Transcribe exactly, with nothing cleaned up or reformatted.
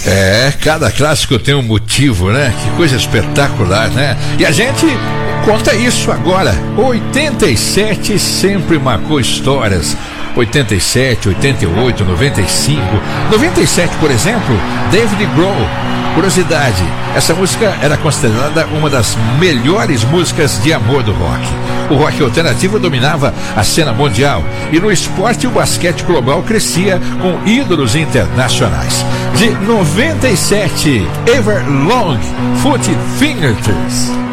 É, cada clássico tem um motivo, né? Que coisa espetacular, né? E a gente conta isso agora. oitenta e sete sempre marcou histórias. oitenta e sete, oitenta e oito, noventa e cinco. noventa e sete, por exemplo, David Grohl. Curiosidade, essa música era considerada uma das melhores músicas de amor do rock. O rock alternativo dominava a cena mundial e no esporte o basquete global crescia com ídolos internacionais. De noventa e sete, Everlong, Foot Fingers.